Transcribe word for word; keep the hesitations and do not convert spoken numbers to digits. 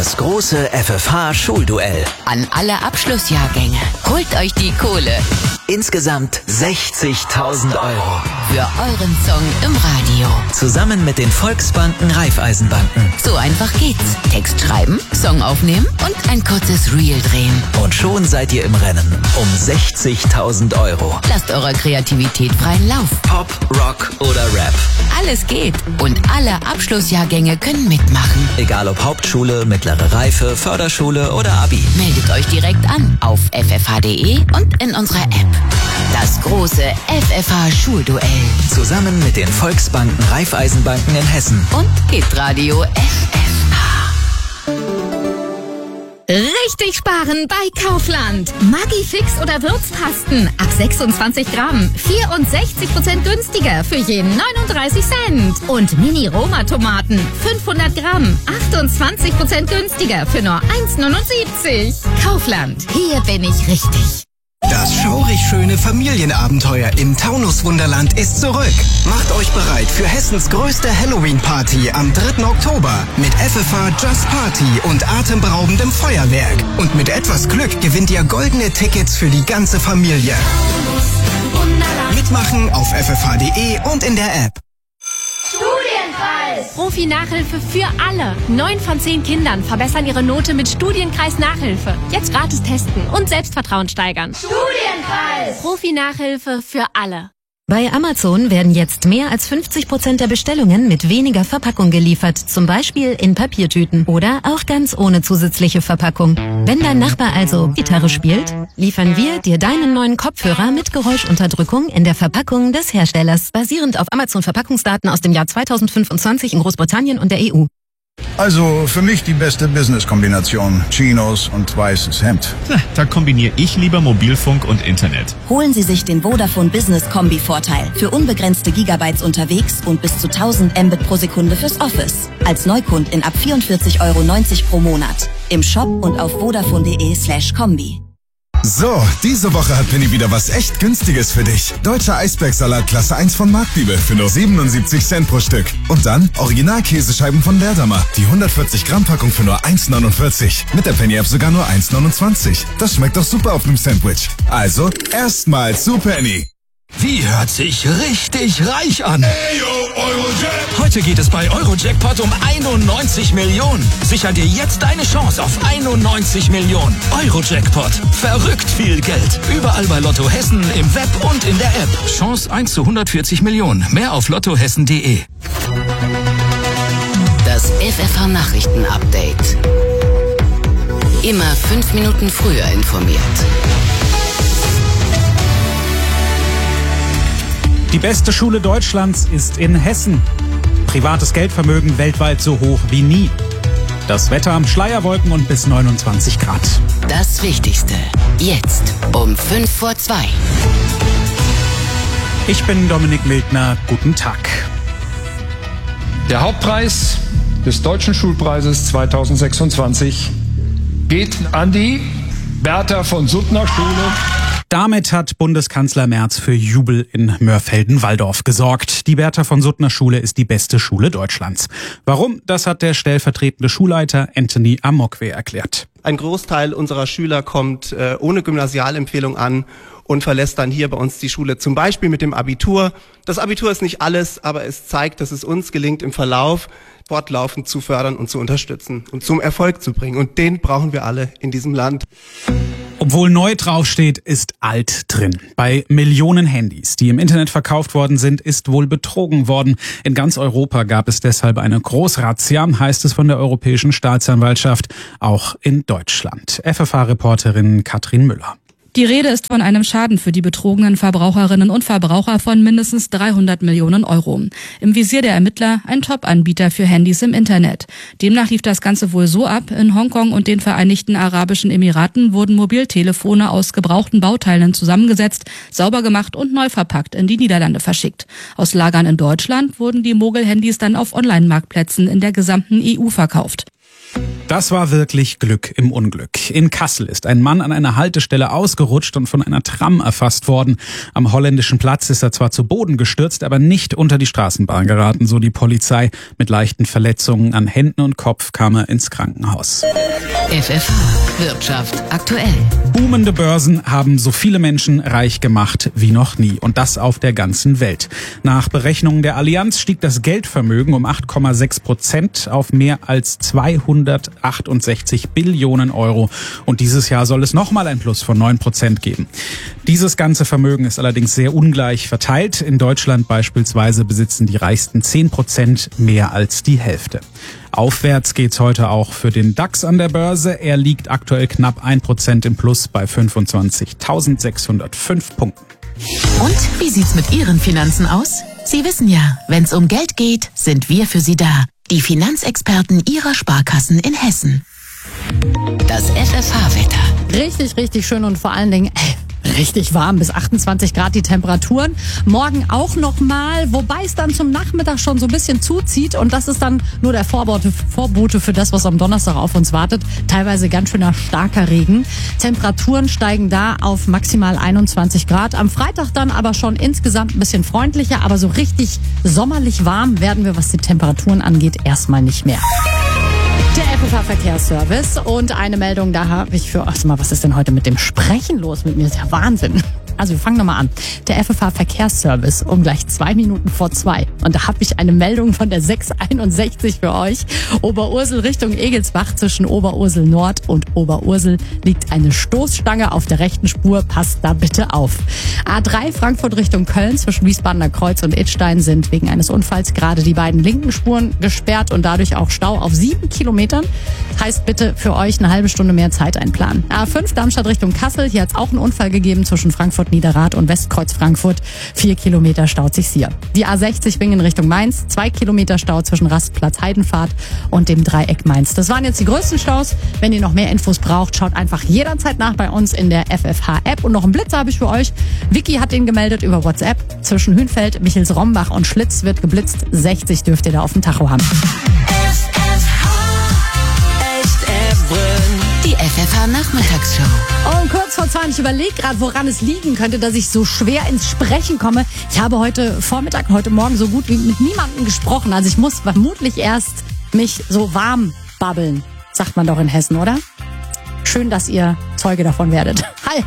Das große F F H-Schulduell. An alle Abschlussjahrgänge. Holt euch die Kohle. Insgesamt sechzigtausend Euro. Für euren Song im Radio. Zusammen mit den Volksbanken Raiffeisenbanken. So einfach geht's. Text schreiben, Song aufnehmen und ein kurzes Reel drehen. Und schon seid ihr im Rennen um sechzigtausend Euro. Lasst eurer Kreativität freien Lauf. Pop, Rock oder Rap. Alles geht. Und alle Abschlussjahrgänge können mitmachen. Egal ob Hauptschule, mittlere Reife, Förderschule oder Abi. Meldet euch direkt an auf f f h punkt d e und in unserer App. Das große F F H-Schulduell. Zusammen mit den Volksbanken Raiffeisenbanken in Hessen. Und Hitradio F F H. Richtig sparen bei Kaufland. Maggi-Fix oder Würzpasten ab sechsundzwanzig Gramm. vierundsechzig Prozent günstiger für je neununddreißig Cent. Und Mini-Roma-Tomaten fünfhundert Gramm. achtundzwanzig Prozent günstiger für nur eins neunundsiebzig. Kaufland. Hier bin ich richtig. Das schaurig schöne Familienabenteuer im Taunus-Wunderland ist zurück. Macht euch bereit für Hessens größte Halloween-Party am dritten Oktober mit F F H Just Party und atemberaubendem Feuerwerk. Und mit etwas Glück gewinnt ihr goldene Tickets für die ganze Familie. Mitmachen auf f f h punkt d e und in der App. Studienkreis! Profi-Nachhilfe für alle. Neun von zehn Kindern verbessern ihre Note mit Studienkreis-Nachhilfe. Jetzt gratis testen und Selbstvertrauen steigern. Studienkreis! Profi-Nachhilfe für alle. Bei Amazon werden jetzt mehr als fünfzig Prozent der Bestellungen mit weniger Verpackung geliefert, zum Beispiel in Papiertüten oder auch ganz ohne zusätzliche Verpackung. Wenn dein Nachbar also Gitarre spielt, liefern wir dir deinen neuen Kopfhörer mit Geräuschunterdrückung in der Verpackung des Herstellers, basierend auf Amazon-Verpackungsdaten aus dem Jahr zweitausendfünfundzwanzig in Großbritannien und der E U. Also für mich die beste Business-Kombination. Chinos und weißes Hemd. Da kombiniere ich lieber Mobilfunk und Internet. Holen Sie sich den Vodafone Business Kombi-Vorteil für unbegrenzte Gigabytes unterwegs und bis zu tausend Mbit pro Sekunde fürs Office. Als Neukundin ab vierundvierzig Euro neunzig pro Monat. Im Shop und auf vodafone punkt de slash kombi. So, diese Woche hat Penny wieder was echt Günstiges für dich. Deutscher Eisbergsalat Klasse eins von Marktliebe für nur siebenundsiebzig Cent pro Stück. Und dann Original-Käsescheiben von Berdamer. Die hundertvierzig Gramm Packung für nur eins neunundvierzig. Mit der Penny-App sogar nur eins neunundzwanzig. Das schmeckt doch super auf einem Sandwich. Also, erstmal zu Penny. Die hört sich richtig reich an. Hey, yo, Eurojackpot. Heute geht es bei Eurojackpot um einundneunzig Millionen. Sicher dir jetzt deine Chance auf einundneunzig Millionen. Eurojackpot. Verrückt viel Geld. Überall bei Lotto Hessen, im Web und in der App. Chance eins zu hundertvierzig Millionen. Mehr auf lottohessen punkt de. Das F F H-Nachrichten-Update. Immer fünf Minuten früher informiert. Die beste Schule Deutschlands ist in Hessen. Privates Geldvermögen weltweit so hoch wie nie. Das Wetter, Schleierwolken und bis neunundzwanzig Grad. Das Wichtigste. Jetzt um fünf vor zwei. Ich bin Dominik Mildner. Guten Tag. Der Hauptpreis des Deutschen Schulpreises zweitausendsechsundzwanzig geht an die Bertha von Suttner Schule. Damit hat Bundeskanzler Merz für Jubel in Mörfelden-Walldorf gesorgt. Die Bertha von Suttner Schule ist die beste Schule Deutschlands. Warum? Das hat der stellvertretende Schulleiter Anthony Amokwe erklärt. Ein Großteil unserer Schüler kommt äh, ohne Gymnasialempfehlung an und verlässt dann hier bei uns die Schule, zum Beispiel mit dem Abitur. Das Abitur ist nicht alles, aber es zeigt, dass es uns gelingt, im Verlauf fortlaufend zu fördern und zu unterstützen und zum Erfolg zu bringen. Und den brauchen wir alle in diesem Land. Obwohl neu draufsteht, ist alt drin. Bei Millionen Handys, die im Internet verkauft worden sind, ist wohl betrogen worden. In ganz Europa gab es deshalb eine Großrazzia, heißt es von der Europäischen Staatsanwaltschaft, auch in Deutschland. F F H-Reporterin Katrin Müller. Die Rede ist von einem Schaden für die betrogenen Verbraucherinnen und Verbraucher von mindestens dreihundert Millionen Euro. Im Visier der Ermittler ein Top-Anbieter für Handys im Internet. Demnach lief das Ganze wohl so ab: In Hongkong und den Vereinigten Arabischen Emiraten wurden Mobiltelefone aus gebrauchten Bauteilen zusammengesetzt, sauber gemacht und neu verpackt in die Niederlande verschickt. Aus Lagern in Deutschland wurden die Mogel-Handys dann auf Online-Marktplätzen in der gesamten E U verkauft. Das war wirklich Glück im Unglück. In Kassel ist ein Mann an einer Haltestelle ausgerutscht und von einer Tram erfasst worden. Am Holländischen Platz ist er zwar zu Boden gestürzt, aber nicht unter die Straßenbahn geraten, so die Polizei. Mit leichten Verletzungen an Händen und Kopf kam er ins Krankenhaus. F F H Wirtschaft aktuell. Boomende Börsen haben so viele Menschen reich gemacht wie noch nie. Und das auf der ganzen Welt. Nach Berechnungen der Allianz stieg das Geldvermögen um acht Komma sechs Prozent auf mehr als zweihundertachtundsechzig Billionen Euro. Und dieses Jahr soll es nochmal ein Plus von neun Prozent geben. Dieses ganze Vermögen ist allerdings sehr ungleich verteilt. In Deutschland beispielsweise besitzen die reichsten zehn Prozent mehr als die Hälfte. Aufwärts geht's heute auch für den DAX an der Börse. Er liegt aktuell knapp ein Prozent im Plus bei fünfundzwanzigtausendsechshundertfünf Punkten. Und wie sieht's mit Ihren Finanzen aus? Sie wissen ja, wenn's um Geld geht, sind wir für Sie da. Die Finanzexperten Ihrer Sparkassen in Hessen. Das F F H-Wetter. Richtig, richtig schön und vor allen Dingen äh, richtig warm, bis achtundzwanzig Grad die Temperaturen. Morgen auch nochmal, wobei es dann zum Nachmittag schon so ein bisschen zuzieht und das ist dann nur der Vorbote, Vorbote für das, was am Donnerstag auf uns wartet. Teilweise ganz schöner starker Regen. Temperaturen steigen da auf maximal einundzwanzig Grad. Am Freitag dann aber schon insgesamt ein bisschen freundlicher, aber so richtig sommerlich warm werden wir, was die Temperaturen angeht, erstmal nicht mehr. Der F F H-Verkehrsservice und eine Meldung, da habe ich für... Ach mal, was ist denn heute mit dem Sprechen los mit mir? Das ist ja Wahnsinn. Also wir fangen nochmal an. Der F F H-Verkehrsservice um gleich zwei Minuten vor zwei. Und da habe ich eine Meldung von der sechs einundsechzig für euch. Oberursel Richtung Egelsbach zwischen Oberursel Nord und Oberursel liegt eine Stoßstange auf der rechten Spur. Passt da bitte auf. A drei Frankfurt Richtung Köln zwischen Wiesbadener Kreuz und Idstein sind wegen eines Unfalls gerade die beiden linken Spuren gesperrt und dadurch auch Stau auf sieben Kilometern. Heißt bitte für euch eine halbe Stunde mehr Zeit einplanen. A fünf Darmstadt Richtung Kassel. Hier hat es auch einen Unfall gegeben zwischen Frankfurt Niederrad und Westkreuz Frankfurt. Vier Kilometer staut sich's hier. Die A sechzig Bingen Richtung Mainz. Zwei Kilometer Stau zwischen Rastplatz Heidenfahrt und dem Dreieck Mainz. Das waren jetzt die größten Staus. Wenn ihr noch mehr Infos braucht, schaut einfach jederzeit nach bei uns in der F F H-App. Und noch einen Blitzer habe ich für euch. Vicky hat den gemeldet über WhatsApp. Zwischen Hünfeld, Michels-Rombach und Schlitz wird geblitzt. sechzig dürft ihr da auf dem Tacho haben. Die F F H-Nachmittagsshow. Und kurz vor zwei, ich überlege gerade, woran es liegen könnte, dass ich so schwer ins Sprechen komme. Ich habe heute Vormittag, heute Morgen so gut wie mit niemandem gesprochen. Also ich muss vermutlich erst mich so warm babbeln, sagt man doch in Hessen, oder? Schön, dass ihr Zeuge davon werdet. Hi.